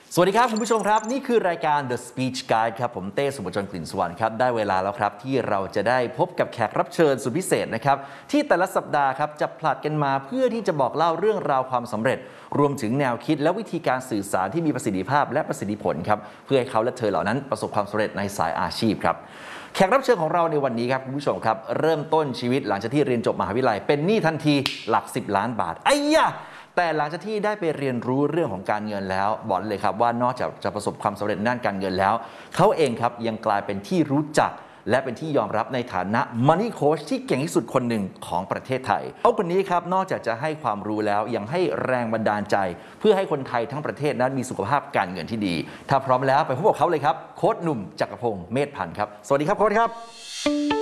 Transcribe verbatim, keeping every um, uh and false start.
สวัสดีครับคุณผู้ชมครับนี่คือรายการ The Speech Guide ครับผมเต้สุภจรกลิ่นสวรรค์ครับได้เวลาแล้วครับที่เราจะได้พบกับแขกรับเชิญสุดพิเศษนะครับที่แต่ละสัปดาห์ครับจะผลัดกันมาเพื่อที่จะบอกเล่าเรื่องราวความสำเร็จรวมถึงแนวคิดและวิธีการสื่อสารที่มีประสิทธิภาพและประสิทธิผลครับเพื่อให้เขาและเธอเหล่านั้นประสบความสำเร็จในสายอาชีพครับแขกรับเชิญของเราในวันนี้ครับคุณผู้ชมครับเริ่มต้นชีวิตหลังจากที่เรียนจบมหาวิทยาลัยเป็นหนี้ทันทีหลักสิบล้านบาทไอ้ยะแต่หลังจากที่ได้ไปเรียนรู้เรื่องของการเงินแล้วบอกเลยครับว่านอกจากจะประสบความสำเร็จด้านการเงินแล้วเขาเองครับยังกลายเป็นที่รู้จักและเป็นที่ยอมรับในฐานะ Money Coach ที่เก่งที่สุดคนหนึ่งของประเทศไทยเขาคนนี้ครับนอกจากจะให้ความรู้แล้วยังให้แรงบันดาลใจเพื่อให้คนไทยทั้งประเทศนั้นมีสุขภาพการเงินที่ดีถ้าพร้อมแล้วไปพบกับเขาเลยครับโค้ชหนุ่มจักรพงศ์เมธพันธ์ครับสวัสดีครับโค้ชครับ